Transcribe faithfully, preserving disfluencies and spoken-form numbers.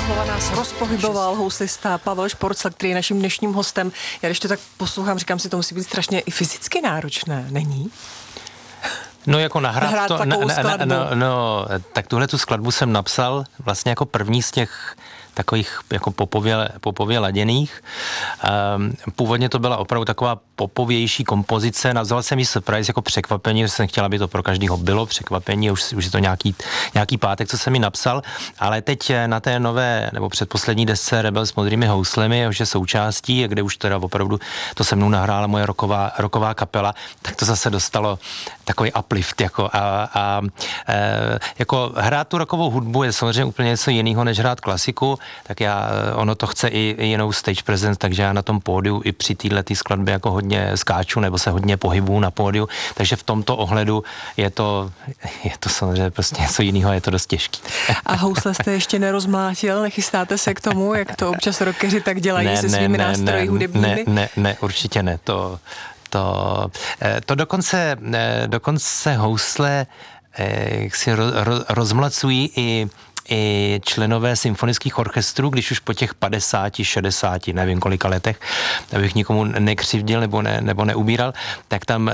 Doslova nás rozpohyboval houslista Pavel Šporcl, který je naším dnešním hostem. Já když to tak poslouchám, říkám si, to musí být strašně i fyzicky náročné, není? No jako nahrát, nahrát to, takovou na, skladbu. No, no, tak tuhle tu skladbu jsem napsal vlastně jako první z těch takových jako popově, popově laděných. Um, původně to byla opravdu taková popovější kompozice. Nazval jsem ji Surprise jako překvapení, že jsem chtěla, aby to pro každýho bylo překvapení, už, už je to nějaký, nějaký pátek, co jsem mi napsal, ale teď na té nové, nebo předposlední desce Rebel s modrými houslemi, jehož je součástí, kde už teda opravdu to se mnou nahrála moje rocková, rocková kapela, tak to zase dostalo takový uplift, jako a, a e, jako hrát tu rockovou hudbu je samozřejmě úplně něco jiného, než hrát klasiku, tak já, ono to chce i, i jinou stage presence, takže já na tom pódiu i při této skladbě jako hodně skáču, nebo se hodně pohybuju na pódiu, takže v tomto ohledu je to, je to samozřejmě prostě něco jiného, je to dost těžký. A housle jste ještě nerozmlátil, nechystáte se k tomu, jak to občas rockeři tak dělají ne, se ne, svými ne, nástroji ne, hudebními? Ne, ne, ne, určitě ne, to, to, to dokonce, dokonce housle jak si roz, rozmlacují i i členové symfonických orchestrů, když už po těch padesáti, šedesáti, nevím kolika letech, abych nikomu nekřivdil nebo, ne, nebo neubíral, tak tam